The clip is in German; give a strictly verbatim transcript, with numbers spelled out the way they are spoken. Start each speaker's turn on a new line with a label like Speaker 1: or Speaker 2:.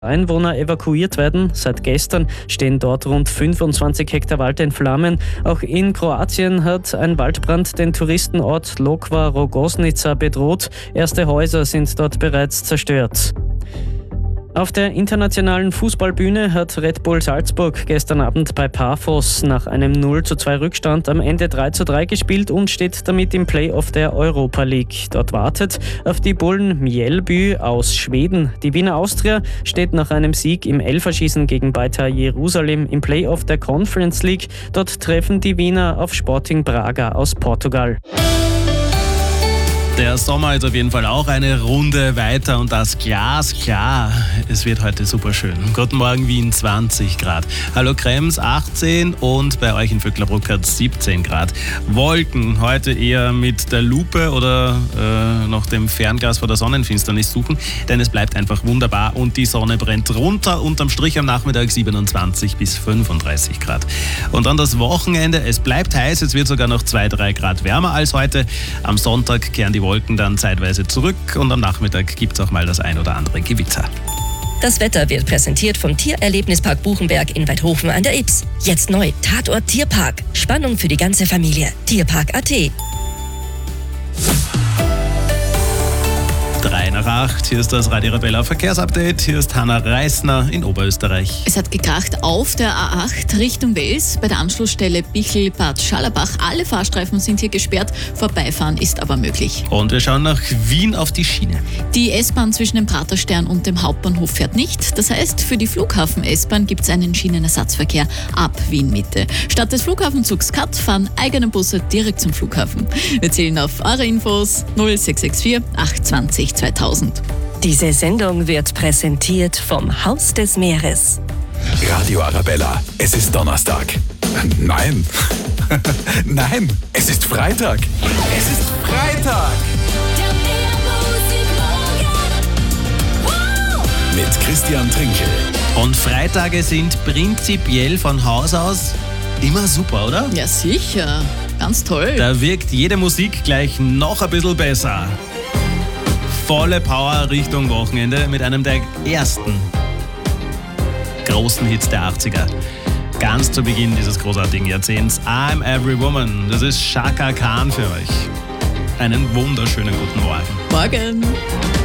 Speaker 1: Einwohner evakuiert werden. Seit gestern stehen dort rund fünfundzwanzig Hektar Wald in Flammen. Auch in Kroatien hat ein Waldbrand den Touristenort Lokva Rogoznica bedroht. Erste Häuser sind dort bereits zerstört. Auf der internationalen Fußballbühne hat Red Bull Salzburg gestern Abend bei Paphos nach einem null zu zwei Rückstand am Ende drei zu drei gespielt und steht damit im Playoff der Europa League. Dort wartet auf die Bullen Mjällby aus Schweden. Die Wiener Austria steht nach einem Sieg im Elferschießen gegen Beitar Jerusalem im Playoff der Conference League. Dort treffen die Wiener auf Sporting Braga aus Portugal.
Speaker 2: Der Sommer ist auf jeden Fall auch eine Runde weiter und das Glas klar. Es wird heute super schön. Guten Morgen Wien, zwanzig Grad. Hallo Krems, achtzehn und bei euch in Vöcklerbruck hat es siebzehn Grad. Wolken heute eher mit der Lupe oder äh, noch dem Fernglas vor der Sonnenfinsternis suchen, denn es bleibt einfach wunderbar und die Sonne brennt runter. Unterm Strich am Nachmittag siebenundzwanzig bis fünfunddreißig Grad. Und dann das Wochenende, es bleibt heiß, es wird sogar noch zwei bis drei Grad wärmer als heute. Am Sonntag kehren die Wolken dann zeitweise zurück und am Nachmittag gibt es auch mal das ein oder andere Gewitter.
Speaker 3: Das Wetter wird präsentiert vom Tiererlebnispark Buchenberg in Weidhofen an der Ybbs. Jetzt neu, Tatort Tierpark. Spannung für die ganze Familie. Tierpark punkt at.
Speaker 2: drei nach acht, hier ist das Radio Arabella Verkehrsupdate. Hier ist Hanna Reisner in Oberösterreich.
Speaker 4: Es hat gekracht auf der A acht Richtung Wels bei der Anschlussstelle Bichl-Bad Schallerbach. Alle Fahrstreifen sind hier gesperrt, Vorbeifahren ist aber möglich.
Speaker 2: Und wir schauen nach Wien auf die Schiene.
Speaker 4: Die S-Bahn zwischen dem Praterstern und dem Hauptbahnhof fährt nicht. Das heißt, für die Flughafen-S-Bahn gibt es einen Schienenersatzverkehr ab Wien-Mitte. Statt des Flughafenzugs Cut fahren eigene Busse direkt zum Flughafen. Wir zählen auf eure Infos null sechs sechs vier acht zwei null zweitausend.
Speaker 3: Diese Sendung wird präsentiert vom Haus des Meeres.
Speaker 5: Radio Arabella, es ist Donnerstag. Nein. Nein, es ist Freitag. Es ist Freitag. Mit Christian Trinkel.
Speaker 2: Und Freitage sind prinzipiell von Haus aus immer super, oder?
Speaker 4: Ja, sicher. Ganz toll.
Speaker 2: Da wirkt jede Musik gleich noch ein bisschen besser. Volle Power Richtung Wochenende mit einem der ersten großen Hits der achtziger. Ganz zu Beginn dieses großartigen Jahrzehnts. I'm Every Woman. Das ist Chaka Khan für euch. Einen wunderschönen guten Morgen.
Speaker 4: Morgen.